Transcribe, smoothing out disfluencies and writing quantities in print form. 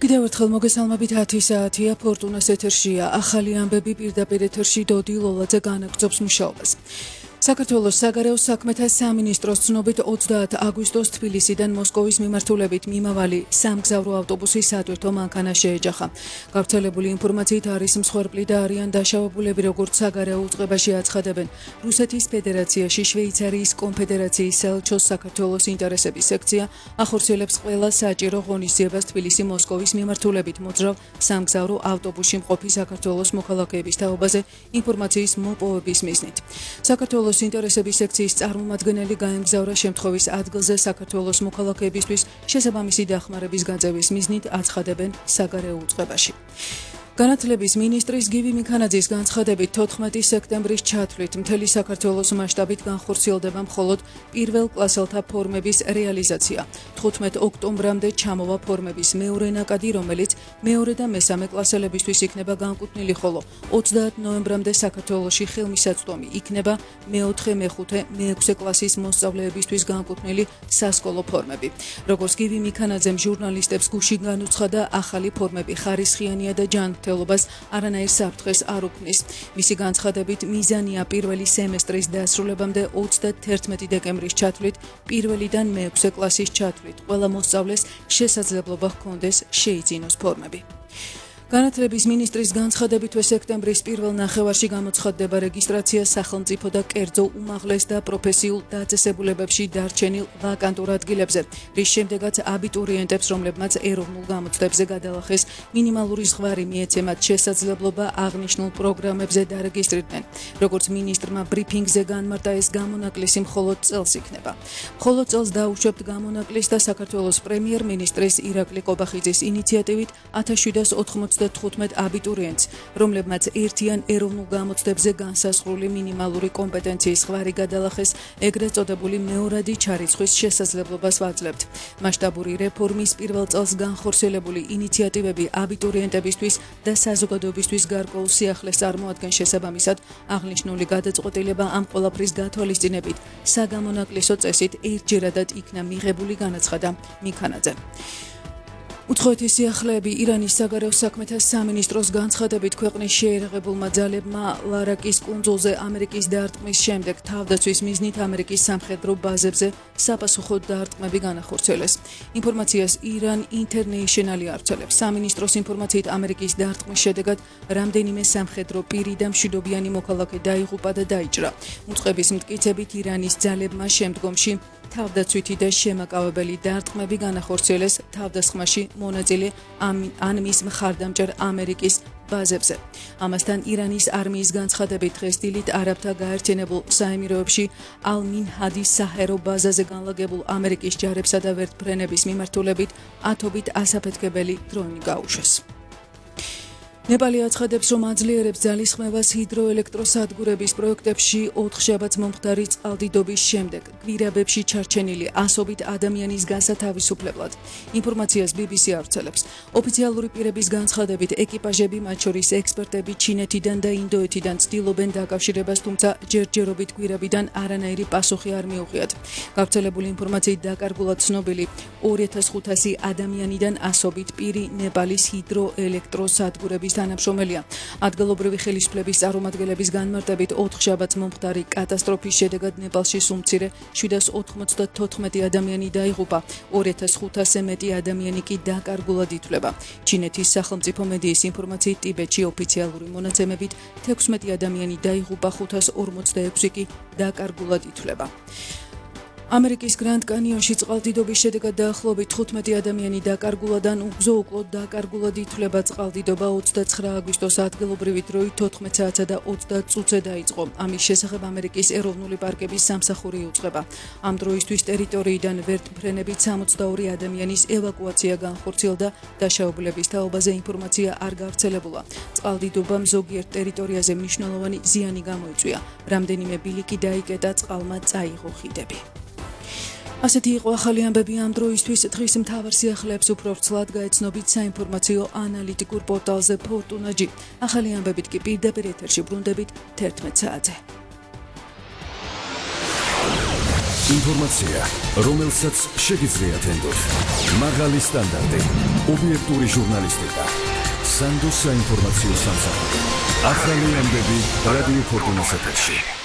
კიდევ ერთხელ მოგესალმებით 10 საათია ფორტუნას ეთერშია ახალი ამბები პირდაპირ ეთერში დოდი ლოლაძე განაგრძობს მუშაობას. საქართველოს საგარეო საქმეთა სამინისტროს ცნობით 30 აგვისტოს თბილისიდან მოსკოვის მიმართულებით მიმავალი სამგზავრო ავტობუსი სატვირთო მანქანა შეეჯახა. გავრცელებული ინფორმაციით არის მსხვერპლი და არიან დაშავებულები, როგორც საგარეო უწყებაში აცხადებენ. რუსეთის ფედერაციაში შვეიცარიის კონფედერაციის საელჩოს საქართველოს ინტერესების სექცია ახორციელებს ყველა საჭირო ღონისძიებას თბილისი-მოსკოვის მიმართულებით მოძრავ სამგზავრო ავტობუსში მყოფი საქართველოს მოქალაქეების თაობაზე ინფორმაციის მოპოვების მიზნით. საქართველოს ინტერესების სექციის წარმომადგენელი გაემგზავრა შემთხვევის ადგილზე საქართველოს მოქალაქეებისთვის შესაბამისი დახმარების გაწევის მიზნით აცხადებენ საგარეო უწყებაში. განათლების მინისტრის გივი მიქანაძის განცხადებით 14 სექტემბრის ჩათვლით მთელი საქართველოს მასშტაბით განხორციელდება მხოლოდ პირველ კლასელთა ფორმების რეალიზაცია. 15 ოქტომბრამდე ჩამოვა ფორმების მეორე ნაკადი, რომელიც მეორე და მესამე კლასელებისთვის იქნება განკუთვნილი, ხოლო 30 ნოემბრამდე საქართველოში ხელმისაწვდომი იქნება მეოთხე, მეხუთე, მეექვსე კლასის მოსწავლეებისთვის განკუთვნილი სასკოლო ფორმები. როგორც გივი მიქანაძემ ჟურნალისტებს გუშინ განუცხადა, ახალი ფორმები ხარისხიანია და ჯანმრთელობას არანაირ საფრთხეს არ უქმნის. მისი განცხადებით, მიზანია პირველი სემესტრის დასრულებამდე 31 დეკემბრის ჩათვლით პირველიდან მეექვსე კლასის ჩათვლით ყველა მოსწავლეს შესაძლებლობა ჰქონდეს შეიძინოს ფორმები. განათლების მინისტრის განცხადებითვე სექტემბრის პირველ ნახევარში გამოცხადდება რეგისტრაცია სახელმწიფო და კერძო უმაღლეს და პროფესიულ დაწესებულებებში დარჩენილ ვაკანტურ ადგილებზე, რის შემდეგაც აბიტურიენტებს, რომლებმაც ეროვნულ გამოცდებზე გადალახეს მინიმალური ზღვარი, მიეცემათ შესაძლებლობა აღნიშნულ პროგრამებზე დარეგისტრირდნენ. როგორც მინისტრმა ბრიფინგზე განმარტა, ეს გამონაკლისი მხოლოდ წელს იქნება. მხოლოდ წელს დაუშვებთ გამონაკლისს და საქართველოს პრემიერ-მინისტრის ირაკლი ყობახიძის ინიციატივით 1795 აბიტურიენტს, რომლებმაც ერთიან ეროვნულ გამოცდებზე განსაზღვრული მინიმალური კომპეტენციის ზღვარი გადალახეს, ეგრეთ წოდებული მეორადი ჩარიცხვის შესაძლებლობას ვაძლევთ. მასშტაბური რეფორმის პირველ წელს განხორციელებული ინიციატივები აბიტურიენტებისთვის და საზოგადოებისთვის გარკვეულ სიახლეს წარმოადგენს, შესაბამისად აღნიშნული გადაწყვეტილება ამ ყველაფრის გათვალისწინებით საგამონაკლისო წესით ერთჯერადად იქნა მიღებული, განაცხადა მიქანაძემ. უცხოეთის სიახლეები ირანის საგარეო საქმეთა სამინისტროს განცხადებით, ქვეყნის შეიარაღებულმა ძალებმა ლარაკის კუნძულზე ამერიკის დარტყმის შემდეგ თავდაცვის მიზნით ამერიკის სამხედრო ბაზებზე საპასუხო დარტყმები განახორციელეს. ინფორმაციას Iran International ავრცელებს. სამინისტროს ინფორმაციით, ამერიკის დარტყმის შედეგად რამდენიმე სამხედრო პირი და მშვიდობიანი მოქალაქე დაიღუპა და დაიჭრა. უწყების მტკიცებით, ირანის ძალებმა შემდგომში თავდაცვითი და შემაკავებელი დარტყმები განახორციელეს თავდასხმაში მონაწილე ან მის მხარდამჭერ ამერიკის ბაზებზე. ამასთან ირანის არმიის განცხადებით, დღეს დილით არაბთა გაერთიანებულ საემიროებში ალ-მინჰადის საჰაერო ბაზაზე განლაგებულ ამერიკის ჯარებსა და ვერტმფრენების მიმართულებით ათობით ასაფეთქებელი დრონი გაუშვეს. ნეპალი აცხადებს, რომ აძლიერებს ძალისხმევას ჰიდროელექტროსადგურების პროექტებში 4 შაბათს მომხდარი წყალდიდობის შემდეგ გვირაბებში ჩარჩენილი ასობით ადამიანის გასათავისუფლებლად. ინფორმაციას BBC ავრცელებს. ოფიციალური პირების განცხადებით, ეკიპაჟები, მათ შორის ექსპერტები ჩინეთიდან და ინდოეთიდან ცდილობენ დაკავშირებას, თუმცა ჯერჯერობით გვირაბიდან არანაირი პასუხი არ მიუღიათ. გავრცელებული ინფორმაციით დაკარგულად ცნობილი 2500 ადამიანიდან ასობით პირი ნეპალის ჰიდროელექტროსადგურების თანამშრომელია. ადგილობრივი ხელისუფლების წარმომადგენლების განმარტებით, 4 შაბათს მომხდარი კატასტროფის შედეგად ნეპალში სულ მცირე 794 ადამიანი დაიღუპა, 2500-ზე მეტი ადამიანი კი დაკარგულად ითვლება. ჩინეთის სახელმწიფო მედიის ინფორმაციით, ტიბეტში ოფიციალური მონაცემებით 16 ადამიანი დაიღუპა, 546 კი დაკარგულად ითვლება. ამერიკის გრანდ კანიონში წყალდიდობის შედეგად დაახლოებით 15 ადამიანი დაკარგულად ან უგზო-უკლოდ დაკარგულად ითვლება. წყალდიდობა 29 აგვისტოს ადგილობრივი დროით 14 საათსა და 20 წუთზე დაიწყო. ამის შესახებ ამერიკის ეროვნული პარკების სამსახური იუწყება. ამ დროისთვის ტერიტორიიდან ვერტმფრენებით 62 ადამიანის ევაკუაცია განხორციელდა. დაშავებულების თაობაზე ინფორმაცია არ გავრცელებულა. წყალდიდობამ ზოგიერთ ტერიტორიაზე მნიშვნელოვანი ზიანი გამოიწვია. რამდენიმე ბილიკი დაიკეტა, წყალმა წაიღო ხიდები. ასეთი იყო ახალი ამბები ამ დროისთვის. დღის მთავარ სიახლეებს უფრო ვრცლად გაეცნობით საინფორმაციო ანალიტიკურ პორტალზე ფორტუნა.g. ახალი ამბებით კი პირდაპირ ეთერში ბრუნდებით 11 საათზე. ინფორმაცია, რომელსაც შეგიძლიათ ენდოთ. მაღალი სტანდარტი, ობიექტური ჟურნალისტიკა. სანდოს საინფორმაციო სამსახური. ახალი ამბები რადიო ფორტუნას ეთერში.